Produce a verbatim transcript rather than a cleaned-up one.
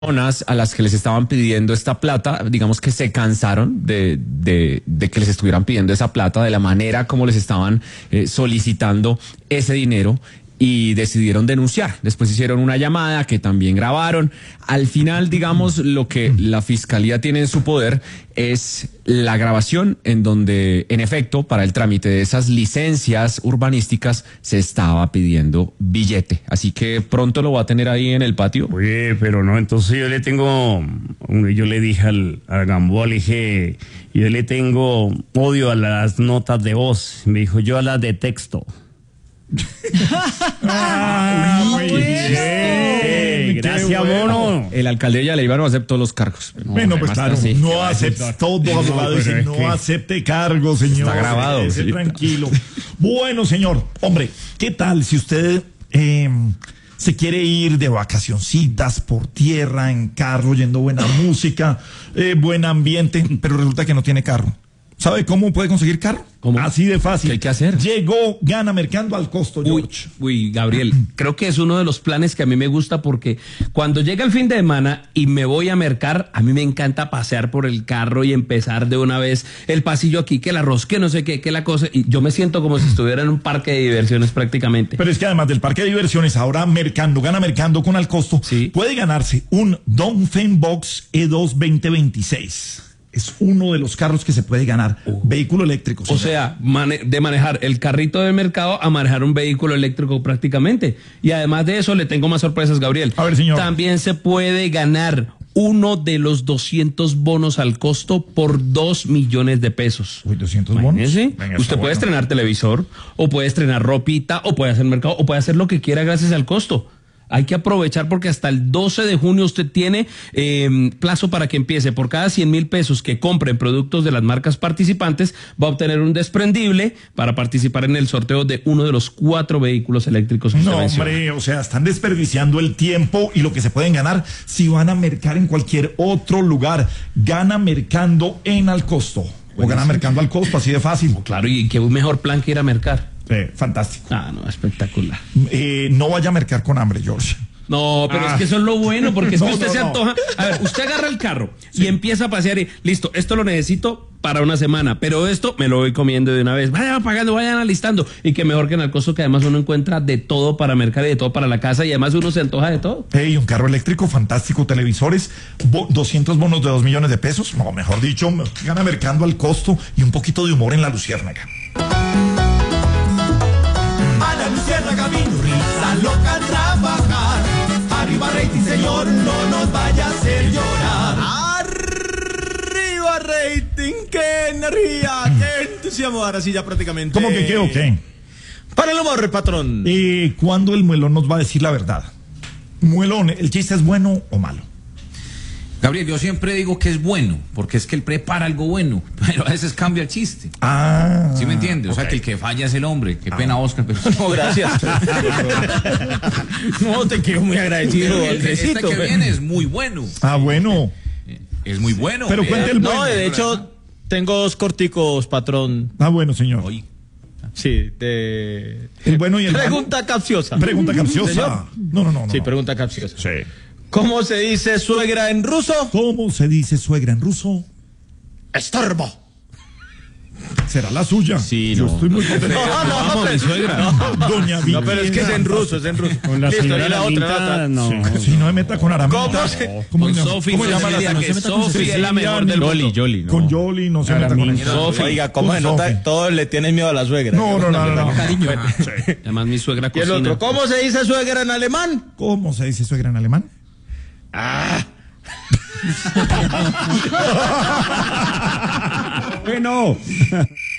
personas a las que les estaban pidiendo esta plata, digamos que se cansaron de, de, de que les estuvieran pidiendo esa plata, de la manera como les estaban eh, solicitando ese dinero, y decidieron denunciar. Después hicieron una llamada que también grabaron. Al final, digamos, lo que la fiscalía tiene en su poder es la grabación en donde, en efecto, para el trámite de esas licencias urbanísticas se estaba pidiendo billete. Así que pronto lo va a tener ahí en el patio. Oye, pero no, entonces yo le tengo, yo le dije al, al Gamboa, le dije, yo le tengo odio a las notas de voz. Me dijo, yo a las de texto. Ah, muy bien. Gracias, mono. El alcalde ya le iba a no aceptar todos los cargos. No, bueno, pues claro, sí. no acepte todo, abogado, pero dice, es no que... acepte cargos, señor. Está grabado. Ese, Sí. tranquilo. Bueno, señor, hombre, ¿qué tal si usted eh, se quiere ir de vacacioncitas por tierra, en carro, oyendo buena música, eh, buen ambiente, pero resulta que no tiene carro? ¿Sabe cómo puede conseguir carro? ¿Cómo? Así de fácil. ¿Qué hay que hacer? Llegó Gana Mercando al costo, Uy, George. uy, Gabriel, creo que es uno de los planes que a mí me gusta porque cuando llega el fin de semana y me voy a mercar, a mí me encanta pasear por el carro y empezar de una vez el pasillo aquí, que el arroz, que no sé qué, que la cosa, y yo me siento como si estuviera en un parque de diversiones prácticamente. Pero es que además del parque de diversiones, ahora Mercando, Gana Mercando con al costo, Sí. puede ganarse un Dongfeng Box E dos veinte veintiséis. Es uno de los carros que se puede ganar. Vehículo eléctrico. O señor. sea, mane- de manejar el carrito del mercado a manejar un vehículo eléctrico prácticamente. Y además de eso, le tengo más sorpresas, Gabriel. A ver, señor. También se puede ganar uno de los doscientos bonos al costo por dos millones de pesos. Uy, doscientos bonos. Imagínese, Venga, usted está puede bueno. estrenar televisor, o puede estrenar ropita, o puede hacer mercado, o puede hacer lo que quiera gracias al costo. Hay que aprovechar porque hasta el doce de junio usted tiene eh, plazo para que empiece. Por cada cien mil pesos que compre en productos de las marcas participantes, va a obtener un desprendible para participar en el sorteo de uno de los cuatro vehículos eléctricos que usted No, menciona. hombre, o sea, están desperdiciando el tiempo y lo que se pueden ganar si van a mercar en cualquier otro lugar. Gana Mercando en al costo. O gana Mercando al costo, así de fácil. Claro, y qué mejor plan que ir a mercar. Eh, fantástico. Ah, no, espectacular. Eh, no vaya a mercar con hambre, George. No, pero Ah. es que eso es lo bueno, porque es que No, usted no, se no. antoja. A ver, usted agarra el carro y empieza a pasear y listo, esto lo necesito para una semana, pero esto me lo voy comiendo de una vez. Vayan pagando, vayan alistando. Y que mejor que en el costo que además uno encuentra de todo para mercar y de todo para la casa y además uno se antoja de todo. Hey, un carro eléctrico fantástico, televisores, bo- doscientos bonos de dos millones de pesos. No, mejor dicho, gana Mercando al costo y un poquito de humor en la luciérnaga. A la luciérnaga vino risa loca a trabajar. Arriba rating, señor, no nos vaya a hacer llorar. Arriba rating, qué energía, qué entusiasmo. Ahora sí ya prácticamente. ¿Cómo que qué o qué? Para el humor, patrón. Eh, ¿Cuándo el muelón nos va a decir la verdad? Muelón, ¿el chiste es bueno o malo? Gabriel, yo siempre digo que es bueno, porque es que él prepara algo bueno, pero a veces cambia el chiste. Ah. ¿Sí me entiende? O sea, ok. que el que falla es el hombre. Qué pena, Oscar, pero no, Gracias. No, te quiero muy agradecido, Pero este Andresito. que viene es muy bueno. Ah, bueno. Es muy bueno. Pero vea. cuente el No, bueno. de hecho, tengo dos corticos, patrón. Ah, bueno, señor. Oye, Sí, de. El bueno y el malo. Pregunta capciosa. Pregunta capciosa. Señor. No, no, no, no. Sí, no. pregunta capciosa. Sí. ¿Cómo se dice suegra en ruso? ¿Cómo se dice suegra en ruso? Estorbo. Será la suya. Sí, Yo no. estoy muy contento. No, no, Vamos, mi suegra. Doña No, pero es que es en ruso, es en ruso. Con la Listo, señora y la otra, la Lamita, otra. no. Si no me meta con Aramita. ¿Cómo se- ¿Cómo Con se llama? Sofi, ¿Cómo no se llama se la diga que se meta con Sofi es la mejor del Yoli, mundo. Yoli, ¿no? Con Yoli no se meta con Aramita. ella. Sofi. Oiga, ¿cómo Con se nota? Sofi. Todos le tienen miedo a la suegra. No, no, no, no, no. Cariño. Además, mi suegra Y el cocina. otro, ¿cómo se dice suegra en alemán? ¿Cómo se dice suegra en alemán? Bueno.